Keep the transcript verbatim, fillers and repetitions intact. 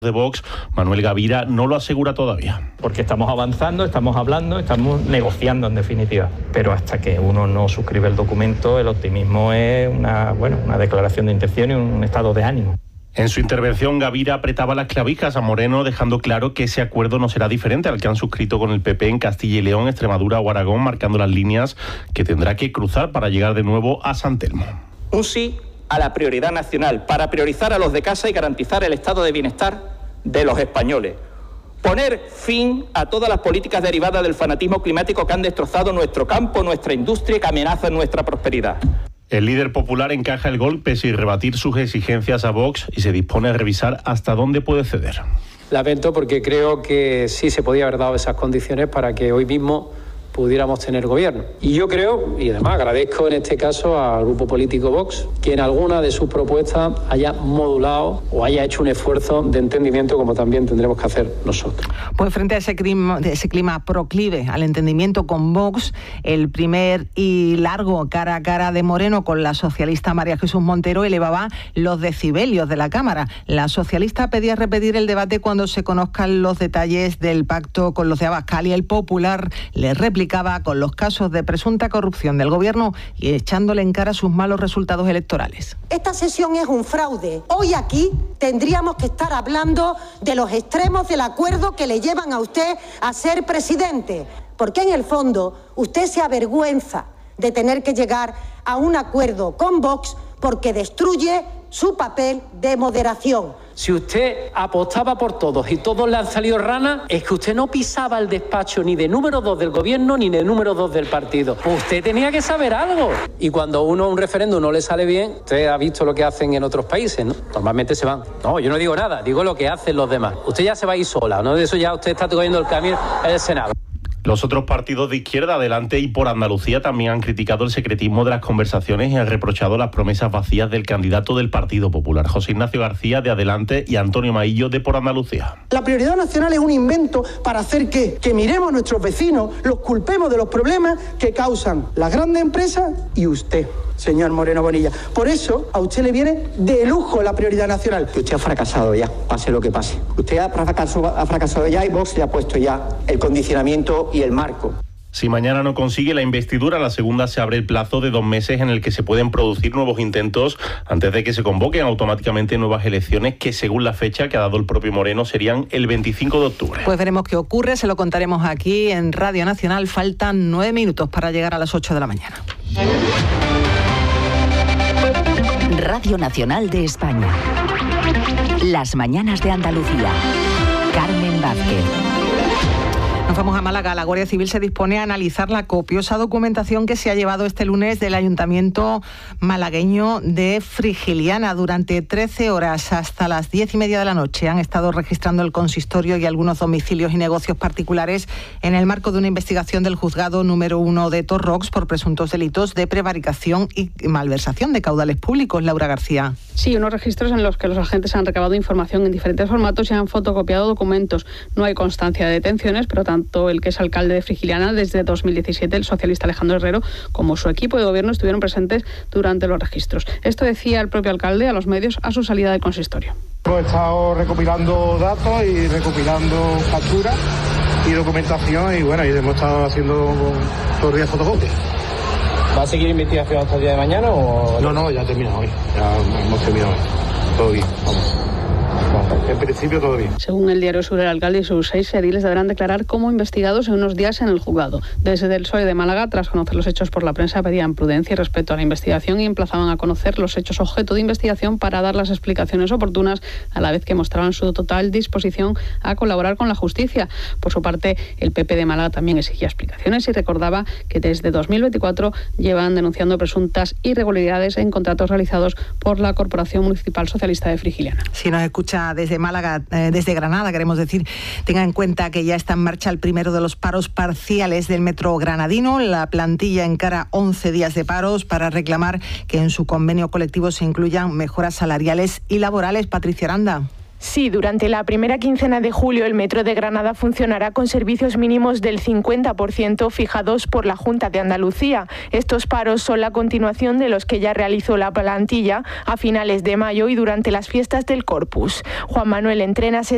de Vox, Manuel Gavira, no lo asegura todavía. Porque estamos avanzando, estamos hablando, estamos negociando en definitiva. Pero hasta que uno no suscribe el documento, el optimismo es una, bueno, una declaración de intención y un estado de ánimo. En su intervención, Gavira apretaba las clavijas a Moreno, dejando claro que ese acuerdo no será diferente al que han suscrito con el P P en Castilla y León, Extremadura o Aragón, marcando las líneas que tendrá que cruzar para llegar de nuevo a San Telmo. Un sí a la prioridad nacional, para priorizar a los de casa y garantizar el estado de bienestar de los españoles. Poner fin a todas las políticas derivadas del fanatismo climático que han destrozado nuestro campo, nuestra industria y que amenazan nuestra prosperidad. El líder popular encaja el golpe sin rebatir sus exigencias a Vox y se dispone a revisar hasta dónde puede ceder. Lamento porque creo que sí se podía haber dado esas condiciones para que hoy mismo pudiéramos tener gobierno. Y yo creo, y además agradezco en este caso al grupo político Vox, que en alguna de sus propuestas haya modulado o haya hecho un esfuerzo de entendimiento, como también tendremos que hacer nosotros. Pues frente a ese clima, ese clima proclive al entendimiento con Vox, el primer y largo cara a cara de Moreno con la socialista María Jesús Montero elevaba los decibelios de la Cámara. La socialista pedía repetir el debate cuando se conozcan los detalles del pacto con los de Abascal y el popular le replicaba con los casos de presunta corrupción del gobierno y echándole en cara sus malos resultados electorales. Esta sesión es un fraude. Hoy aquí tendríamos que estar hablando de los extremos del acuerdo que le llevan a usted a ser presidente, porque en el fondo usted se avergüenza de tener que llegar a un acuerdo con Vox porque destruye su papel de moderación. Si usted apostaba por todos y todos le han salido ranas, es que usted no pisaba el despacho ni de número dos del gobierno ni de número dos del partido. Usted tenía que saber algo. Y cuando uno un referéndum no le sale bien, usted ha visto lo que hacen en otros países, ¿no? Normalmente se van. No, yo no digo nada, digo lo que hacen los demás. Usted ya se va a ir sola, ¿no? De eso ya usted está cogiendo el camino en el Senado. Los otros partidos de izquierda, Adelante y Por Andalucía, también han criticado el secretismo de las conversaciones y han reprochado las promesas vacías del candidato del Partido Popular, José Ignacio García, de Adelante, y Antonio Maillo, de Por Andalucía. La prioridad nacional es un invento para hacer que, que miremos a nuestros vecinos, los culpemos de los problemas que causan las grandes empresas y usted, señor Moreno Bonilla. Por eso, a usted le viene de lujo la prioridad nacional. Que usted ha fracasado ya, pase lo que pase. Usted ha fracasado, ha fracasado ya y Vox le ha puesto ya el condicionamiento y el marco. Si mañana no consigue la investidura, la segunda se abre el plazo de dos meses en el que se pueden producir nuevos intentos antes de que se convoquen automáticamente nuevas elecciones que, según la fecha que ha dado el propio Moreno, serían el veinticinco de octubre. Pues veremos qué ocurre, se lo contaremos aquí en Radio Nacional. Faltan nueve minutos para llegar a las ocho de la mañana. Radio Nacional de España. Las mañanas de Andalucía. Carmen Vázquez. Nos vamos a Málaga. La Guardia Civil se dispone a analizar la copiosa documentación que se ha llevado este lunes del Ayuntamiento malagueño de Frigiliana. Durante trece horas hasta las diez y media de la noche han estado registrando el consistorio y algunos domicilios y negocios particulares en el marco de una investigación del juzgado número uno de Torrox por presuntos delitos de prevaricación y malversación de caudales públicos. Laura García. Sí, unos registros en los que los agentes han recabado información en diferentes formatos y han fotocopiado documentos. No hay constancia de detenciones, pero tanto el que es alcalde de Frigiliana desde dos mil diecisiete, el socialista Alejandro Herrero, como su equipo de gobierno estuvieron presentes durante los registros. Esto decía el propio alcalde a los medios a su salida del consistorio. Hemos estado recopilando datos y recopilando capturas y documentación y bueno, y hemos estado haciendo todos los días fotocopias. ¿Va a seguir investigación hasta el día de mañana o...? No, no, ya terminado hoy. Ya hemos terminado hoy. Todo bien, vamos. En principio todo bien. Según el diario Sur, el alcalde y sus seis ediles deberán declarar como investigados en unos días en el juzgado. Desde el P S O E de Málaga, tras conocer los hechos por la prensa, pedían prudencia y respeto a la investigación y emplazaban a conocer los hechos objeto de investigación para dar las explicaciones oportunas, a la vez que mostraban su total disposición a colaborar con la justicia. Por su parte, el P P de Málaga también exigía explicaciones y recordaba que desde dos mil veinticuatro llevan denunciando presuntas irregularidades en contratos realizados por la Corporación Municipal Socialista de Frigiliana. Si nos escucha desde Málaga, eh, desde Granada, queremos decir, tenga en cuenta que ya está en marcha el primero de los paros parciales del metro granadino. La plantilla encara once días de paros para reclamar que en su convenio colectivo se incluyan mejoras salariales y laborales. Patricia Aranda. Sí, durante la primera quincena de julio el Metro de Granada funcionará con servicios mínimos del cincuenta por ciento fijados por la Junta de Andalucía. Estos paros son la continuación de los que ya realizó la plantilla a finales de mayo y durante las fiestas del Corpus. Juan Manuel Entrenas